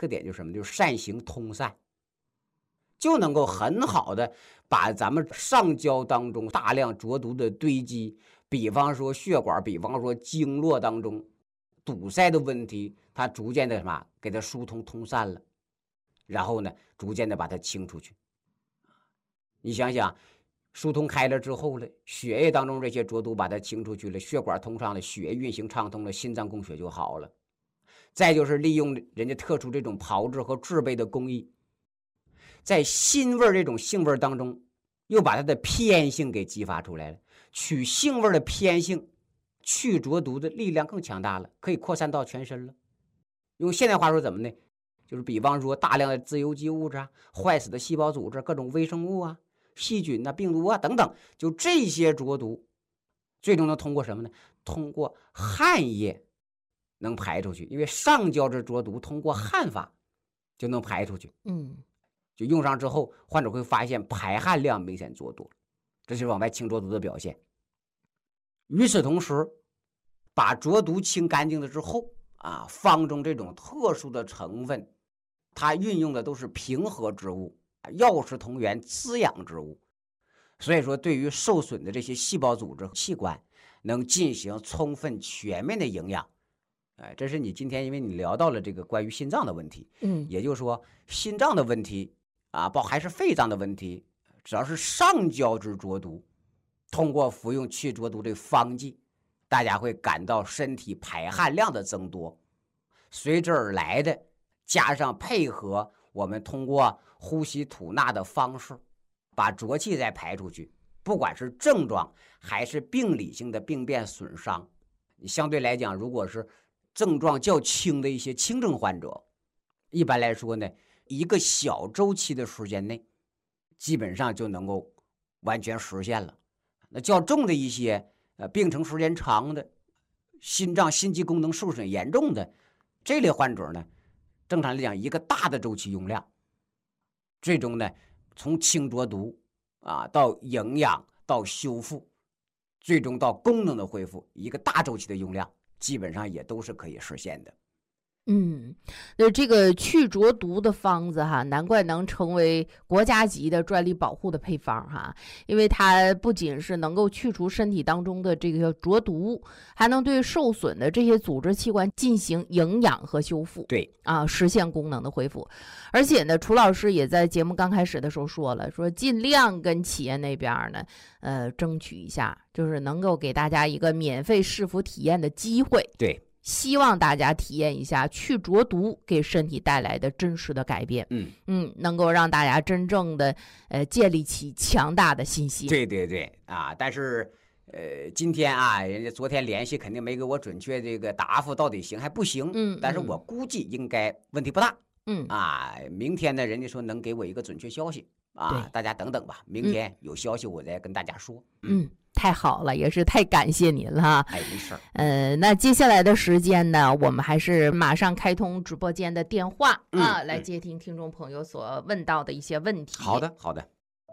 特点就是什么？就是善行通散，就能够很好的把咱们上焦当中大量浊毒的堆积，比方说血管，比方说经络当中堵塞的问题，它逐渐的什么给它疏通通散了，然后呢逐渐的把它清出去。你想想，疏通开了之后了，血液当中这些浊毒把它清出去了，血管通畅了，血液运行畅通了，心脏供血就好了。再就是利用人家特殊这种炮制和制备的工艺，在辛味这种性味当中又把它的偏性给激发出来了，取性味的偏性，去浊毒的力量更强大了，可以扩散到全身了。用现代话说怎么呢？就是比方说大量的自由基物质啊，坏死的细胞组织，各种微生物啊，细菌啊、病毒啊等等，就这些浊毒最终能通过什么呢？通过汗液能排出去，因为上焦之浊毒通过汗法就能排出去。就用上之后，患者会发现排汗量明显做多，这是往外清浊毒的表现。与此同时，把浊毒清干净了之后啊，方中这种特殊的成分，它运用的都是平和之物，药食同源，滋养之物。所以说，对于受损的这些细胞组织、器官，能进行充分全面的营养。这是你今天因为你聊到了这个关于心脏的问题，也就是说心脏的问题啊，还是肺脏的问题，只要是上焦之浊毒，通过服用去浊毒这方剂，大家会感到身体排汗量的增多，随之而来的加上配合我们通过呼吸吐纳的方式，把浊气再排出去，不管是症状还是病理性的病变损伤，相对来讲，如果是症状较轻的一些轻症患者，一般来说呢，一个小周期的时间内，基本上就能够完全实现了。那较重的一些病程时间长的，心脏心肌功能受损严重的这类患者呢，正常来讲一个大的周期用量，最终呢从清浊毒啊到营养到修复，最终到功能的恢复，一个大周期的用量基本上也都是可以实现的。 那这个去浊毒的方子哈，难怪能成为国家级的专利保护的配方哈，因为它不仅是能够去除身体当中的这个浊毒，还能对受损的这些组织器官进行营养和修复， 对啊，实现功能的恢复。而且呢，楚老师也在节目刚开始的时候说了，说尽量跟企业那边呢，争取一下，就是能够给大家一个免费试服体验的机会。 对。 希望大家体验一下去浊毒给身体带来的真实的改变，能够让大家真正的建立起强大的信心。 对对对啊！但是今天啊，人家昨天联系肯定没给我准确这个答复，到底行还不行？但是我估计应该问题不大。明天呢，人家说能给我一个准确消息啊，大家等等吧，明天有消息我再跟大家说。 太好了，也是太感谢您了哈。 没事。 那接下来的时间呢，我们还是马上开通直播间的电话来接听听众朋友所问到的一些问题。 好的，好的。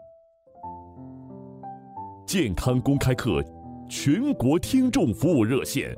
健康公开课全国听众服务热线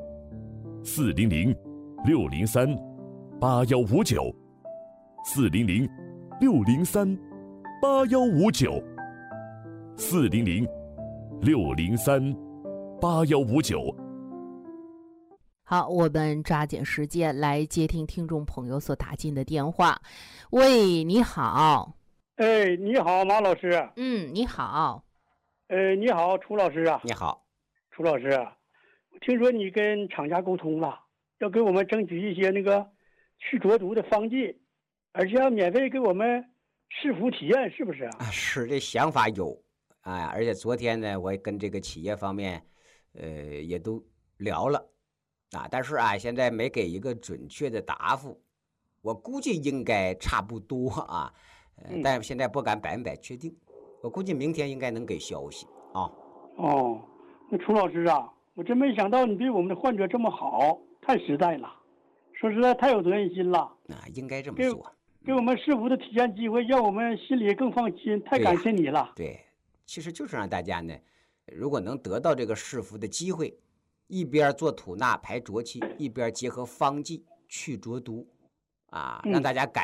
400-603-8159，400-603-8159。 好，我们抓紧时间来接听听众朋友所打进的电话。喂，你好。 你好，马老师。 你好。 你好，楚老师啊。 你好， 楚老师，我听说你跟厂家沟通了，要给我们争取一些那个去浊毒的方剂，而且要免费给我们试服体验，是不是啊？ 是，这想法有而且昨天呢，我也跟这个企业方面也都聊了但是现在没给一个准确的答复，我估计应该差不多但现在不敢100%确定，我估计明天应该能给消息啊。 那楚老师啊，我真没想到你对我们的患者这么好，太实在了，说实在太有责任心了。 应该这么做， 给我们试服的体验机会，让我们心里更放心，太感谢你了。 对，其实就是让大家呢，如果能得到这个试服的机会，一边做吐纳排浊气，一边结合方剂去浊毒让大家感